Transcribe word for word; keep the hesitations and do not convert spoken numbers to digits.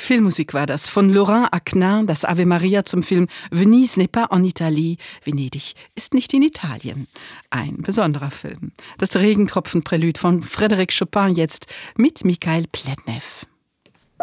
Filmmusik war das von Laurent Aknin, das Ave Maria zum Film Venise n'est pas en Italie, Venedig ist nicht in Italien. Ein besonderer Film. Das Regentropfen-Prälude von Frédéric Chopin jetzt mit Michael Pletnev.